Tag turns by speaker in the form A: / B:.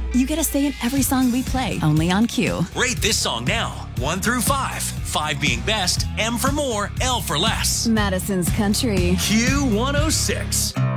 A: You get a say in every song we play, only on Q.
B: Rate this song now, 1 through 5. 5 being best, M for more, L for less.
A: Madison's Country.
B: Q106.